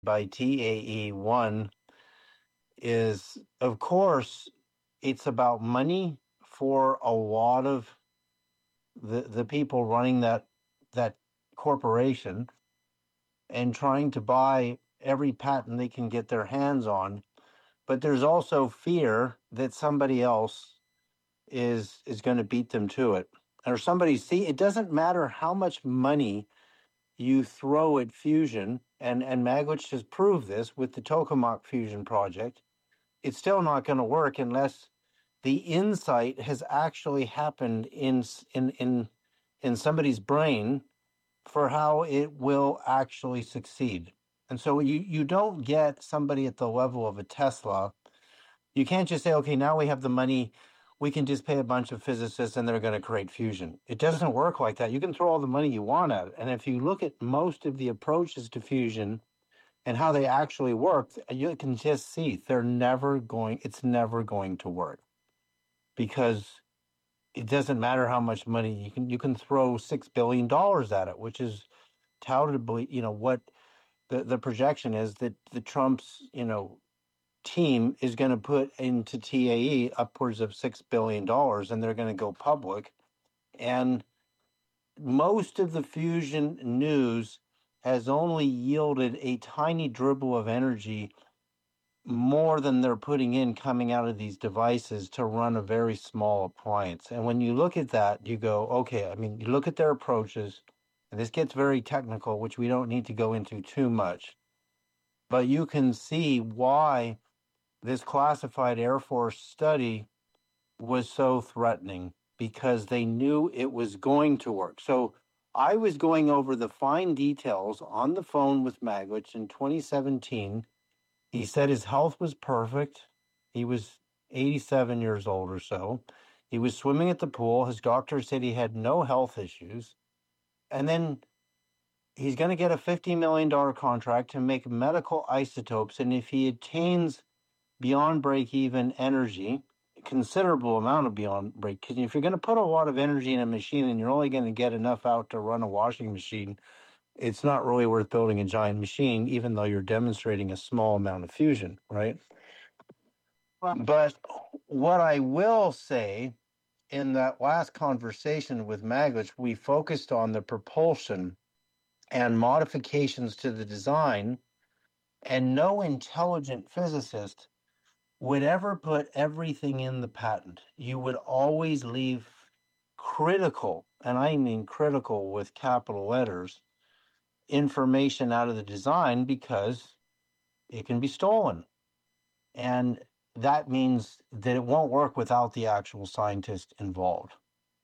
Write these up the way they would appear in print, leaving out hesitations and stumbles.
by TAE 1 is, of course, it's about money for a lot of the people running that corporation and trying to buy every patent they can get their hands on. But there's also fear that somebody else is going to beat them to it. Or somebody, see, it doesn't matter how much money you throw at fusion, and Magwitch has proved this with the Tokamak fusion project. It's still not going to work unless the insight has actually happened in somebody's brain for how it will actually succeed. And so you don't get somebody at the level of a Tesla. You can't just say, okay, now we have the money, we can just pay a bunch of physicists and they're going to create fusion. It doesn't work like that. You can throw all the money you want at it. And if you look at most of the approaches to fusion and how they actually work, you can just see it's never going to work, because it doesn't matter how much money you can throw $6 billion at it, which is toutably, what the projection is that the Trump's, team is going to put into TAE upwards of $6 billion, and they're going to go public. And most of the fusion news has only yielded a tiny dribble of energy more than they're putting in coming out of these devices to run a very small appliance. And when you look at that, you go, okay, I mean, you look at their approaches, and this gets very technical, which we don't need to go into too much, but you can see why this classified Air Force study was so threatening, because they knew it was going to work. So I was going over the fine details on the phone with Magwitch in 2017. He said his health was perfect. He was 87 years old or so. He was swimming at the pool. His doctor said he had no health issues. And then he's going to get a $50 million contract to make medical isotopes. And if he attains beyond break-even energy, a considerable amount of beyond break, because if you're going to put a lot of energy in a machine and you're only going to get enough out to run a washing machine, it's not really worth building a giant machine, even though you're demonstrating a small amount of fusion, right? But what I will say, in that last conversation with Magwitch, we focused on the propulsion and modifications to the design, and no intelligent physicist would ever put everything in the patent. You would always leave critical, and I mean critical with capital letters, information out of the design, because it can be stolen. And that means that it won't work without the actual scientist involved.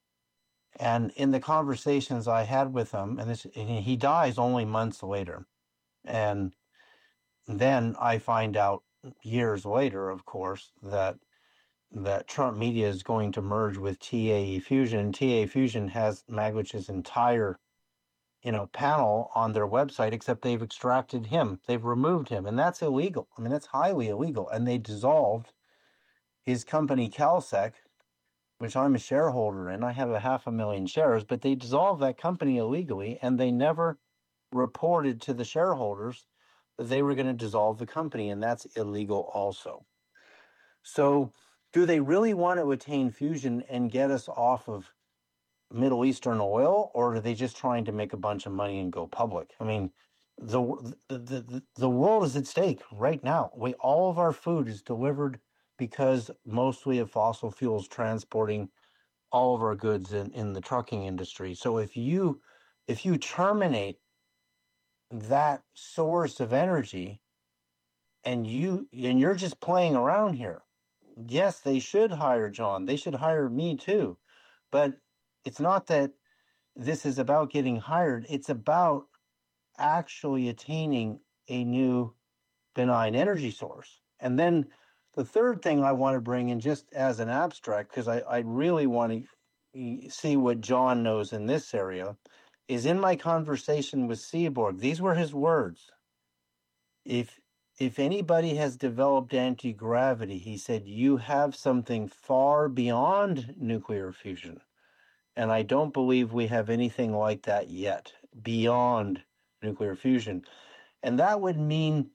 And in the conversations I had with him, and he dies only months later. And then I find out years later, of course, that Trump Media is going to merge with TAE Fusion. TAE Fusion has Magwitch's entire, panel on their website, except they've extracted him. They've removed him, and that's illegal. I mean, that's highly illegal. And they dissolved his company, Calsec, which I'm a shareholder in. I have 500,000 shares, but they dissolved that company illegally, and they never reported to the shareholders that they were going to dissolve the company, and that's illegal also. So do they really want to attain fusion and get us off of Middle Eastern oil, or are they just trying to make a bunch of money and go public? I mean, the world is at stake right now. All of our food is delivered because mostly of fossil fuels transporting all of our goods in the trucking industry. So if you terminate that source of energy, and you're just playing around here, yes, they should hire John. They should hire me too. But it's not that this is about getting hired. It's about actually attaining a new benign energy source. And then the third thing I want to bring in, just as an abstract, because I really want to see what John knows in this area, is in my conversation with Seaborg. These were his words. If anybody has developed anti-gravity, he said, you have something far beyond nuclear fusion. And I don't believe we have anything like that yet, beyond nuclear fusion. And that would mean